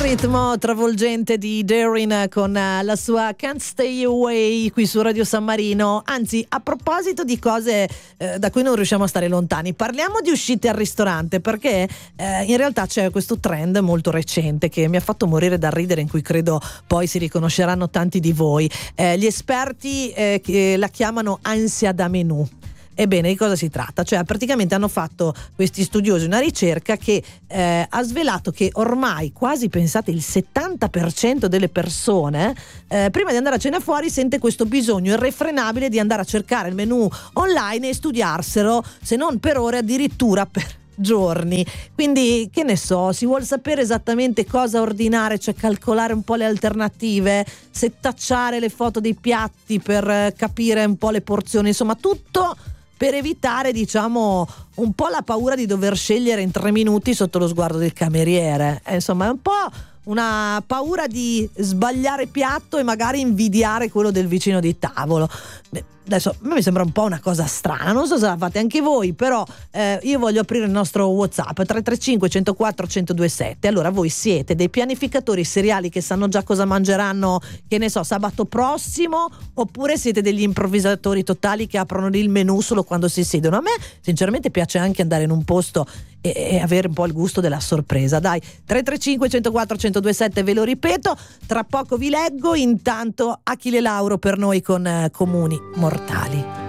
ritmo travolgente di Darin con la sua Can't Stay Away qui su Radio San Marino. Anzi, a proposito di cose da cui non riusciamo a stare lontani, parliamo di uscite al ristorante, perché in realtà c'è questo trend molto recente che mi ha fatto morire dal ridere, in cui credo poi si riconosceranno tanti di voi. Gli esperti che la chiamano ansia da menù. Ebbene, di cosa si tratta? Cioè, praticamente hanno fatto questi studiosi una ricerca che ha svelato che ormai quasi, pensate, il 70% delle persone prima di andare a cena fuori sente questo bisogno irrefrenabile di andare a cercare il menù online e studiarselo, se non per ore, addirittura per giorni. Quindi, che ne so, si vuol sapere esattamente cosa ordinare, cioè calcolare un po' le alternative, settacciare le foto dei piatti per capire un po' le porzioni, insomma tutto per evitare, diciamo, un po' la paura di dover scegliere in 3 minuti sotto lo sguardo del cameriere. Insomma, è un po' una paura di sbagliare piatto e magari invidiare quello del vicino di tavolo. Adesso a me mi sembra un po' una cosa strana, non so se la fate anche voi, però io voglio aprire il nostro WhatsApp 335 104 1027. Allora, voi siete dei pianificatori seriali che sanno già cosa mangeranno, che ne so, sabato prossimo, oppure siete degli improvvisatori totali che aprono il menù solo quando si siedono? A me sinceramente piace anche andare in un posto e avere un po' il gusto della sorpresa. Dai, 335 104 1027, ve lo ripeto, tra poco vi leggo. Intanto Achille Lauro per noi con Comuni Mortali.